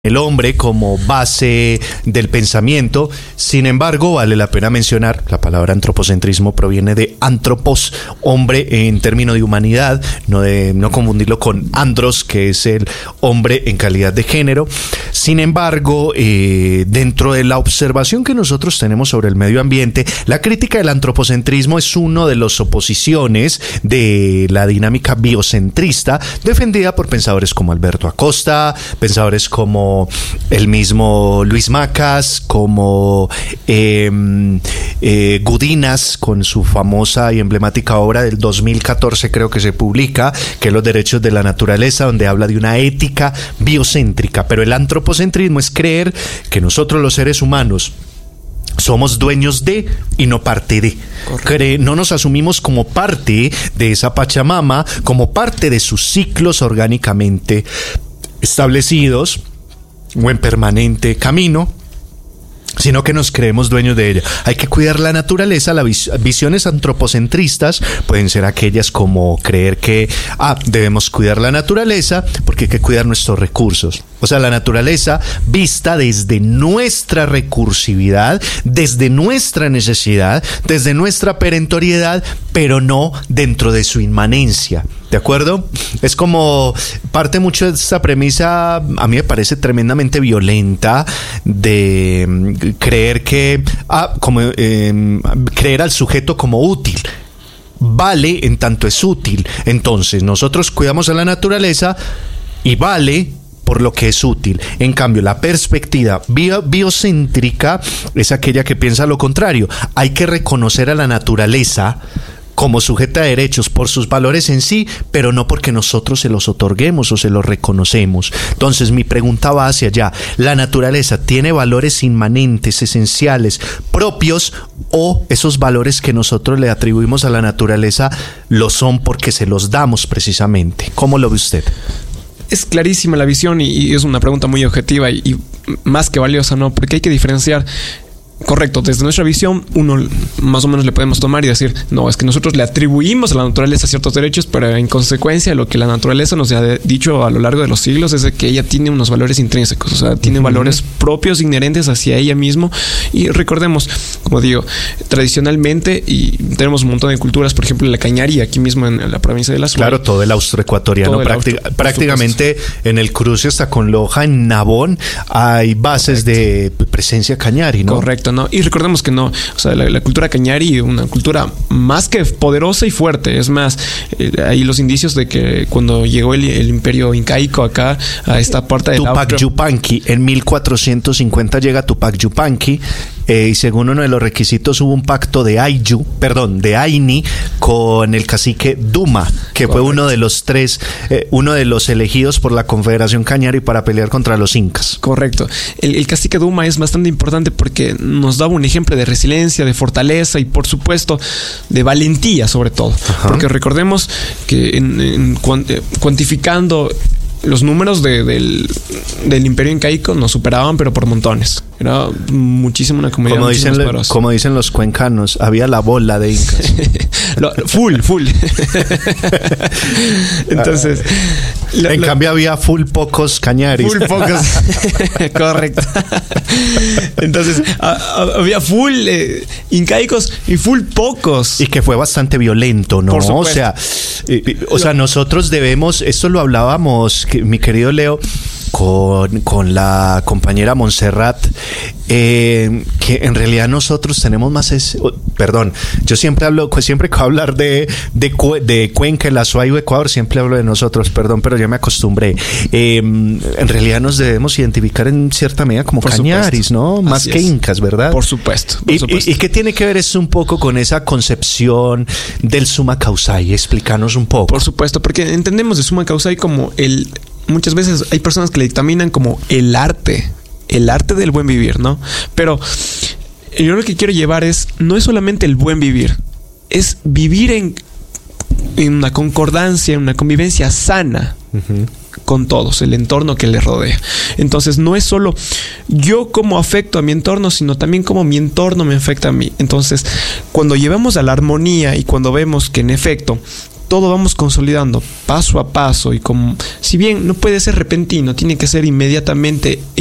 el hombre como base del pensamiento. Sin embargo, vale la pena mencionar, la palabra antropocentrismo proviene de anthropos, hombre en término de humanidad, no confundirlo con andros, que es el hombre en calidad de género. Sin embargo, dentro de la observación que nosotros tenemos sobre el medio ambiente, la crítica del antropocentrismo es uno de las oposiciones de la dinámica biocentrista defendida por pensadores como Alberto Acosta, pensadores como el mismo Luis Macas, como Gudinas, con su famosa y emblemática obra del 2014, creo que se publica, que es Los derechos de la naturaleza, donde habla de una ética biocéntrica. Pero el antropocentrismo es creer que nosotros los seres humanos somos dueños de y no parte de. No nos asumimos como parte de esa Pachamama, como parte de sus ciclos orgánicamente establecidos o en permanente camino, sino que nos creemos dueños de ella. Hay que cuidar la naturaleza. Las visiones antropocentristas pueden ser aquellas como creer que debemos cuidar la naturaleza porque hay que cuidar nuestros recursos. O sea, la naturaleza vista desde nuestra recursividad, desde nuestra necesidad, desde nuestra perentoriedad, pero no dentro de su inmanencia. ¿De acuerdo? Es como parte mucho de esta premisa, a mí me parece tremendamente violenta, de creer que creer al sujeto como útil. Vale en tanto es útil. Entonces nosotros cuidamos a la naturaleza y vale por lo que es útil. En cambio, la perspectiva biocéntrica es aquella que piensa lo contrario. Hay que reconocer a la naturaleza como sujeta de derechos por sus valores en sí, pero no porque nosotros se los otorguemos o se los reconocemos. Entonces mi pregunta va hacia allá: ¿la naturaleza tiene valores inmanentes, esenciales, propios, o esos valores que nosotros le atribuimos a la naturaleza lo son porque se los damos precisamente? ¿Cómo lo ve usted? Es clarísima la visión y es una pregunta muy objetiva y más que valiosa, ¿no? Porque hay que diferenciar. Correcto, desde nuestra visión uno más o menos le podemos tomar y decir, no, es que nosotros le atribuimos a la naturaleza ciertos derechos, pero en consecuencia lo que la naturaleza nos ha dicho a lo largo de los siglos es de que ella tiene unos valores intrínsecos, o sea, tiene valores propios, inherentes hacia ella misma. Y recordemos, como digo, tradicionalmente, y tenemos un montón de culturas, por ejemplo la cañari, aquí mismo en la provincia de la Azuay. Claro, todo el austroecuatoriano, prácticamente en el cruce hasta con Loja, en Nabón, hay bases de presencia cañari, ¿no? Correcto. ¿no? Y recordemos que no, o sea, la cultura cañari, una cultura más que poderosa y fuerte. Es más, hay los indicios de que cuando llegó el imperio incaico acá, a esta parte de Tupac Yupanqui, en 1450 llega Tupac Yupanqui, y según uno de los requisitos hubo un pacto de Aini con el cacique Duma, que Correcto. Fue uno de los elegidos por la Confederación Cañari para pelear contra los incas. Correcto. El cacique Duma es bastante importante porque nos daba un ejemplo de resiliencia, de fortaleza y por supuesto de valentía sobre todo. Ajá. Porque recordemos que cuantificando los números del imperio incaico nos superaban, pero por montones. Era muchísimo una comunidad. Como dicen los cuencanos, había la bola de incas. Full. Entonces, en cambio había full pocos cañaris. Full pocos. Correcto. Entonces, había full incaicos y full pocos. Y que fue bastante violento, ¿no? O sea, nosotros debemos, esto lo hablábamos, mi querido Leo, con la compañera Montserrat, que en realidad nosotros tenemos más yo siempre que voy a hablar de Cuenca, el Azuay o Ecuador, siempre hablo de nosotros, pero ya me acostumbré. En realidad nos debemos identificar en cierta medida como cañaris, ¿no? Más que incas, ¿verdad? Por supuesto. ¿Y qué tiene que ver esto un poco con esa concepción del summa causai? Explícanos un poco. Por supuesto, porque entendemos de summa causai como muchas veces hay personas que le dictaminan como el arte del buen vivir, ¿no? Pero yo lo que quiero llevar no es solamente el buen vivir, es vivir en una concordancia, en una convivencia sana con todos, el entorno que les rodea. Entonces no es solo yo cómo afecto a mi entorno, sino también cómo mi entorno me afecta a mí. Entonces, cuando llevamos a la armonía y cuando vemos que en efecto todo vamos consolidando paso a paso y como, si bien no puede ser repentino, tiene que ser inmediatamente